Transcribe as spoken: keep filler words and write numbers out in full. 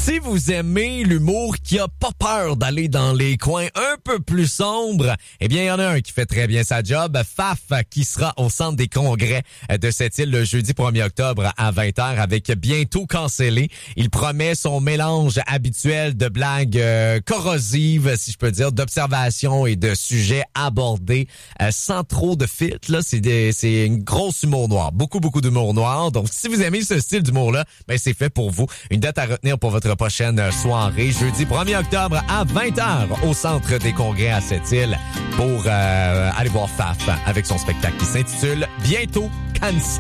Si vous aimez l'humour qui a pas peur d'aller dans les coins un peu plus sombres, eh bien, il y en a un qui fait très bien sa job. Faf, qui sera au centre des congrès de cette île le jeudi premier octobre à vingt heures avec Bientôt cancellé. Il promet son mélange habituel de blagues euh, corrosives, si je peux dire, d'observations et de sujets abordés euh, sans trop de filtres. Là, c'est des, c'est une grosse humour noir. Beaucoup, beaucoup d'humour noir. Donc, si vous aimez ce style d'humour-là, ben, c'est fait pour vous. Une date à retenir pour votre prochaine soirée, jeudi premier octobre à vingt heures au centre des congrès à cette île pour euh, aller voir Faf avec son spectacle qui s'intitule Bientôt cancellé.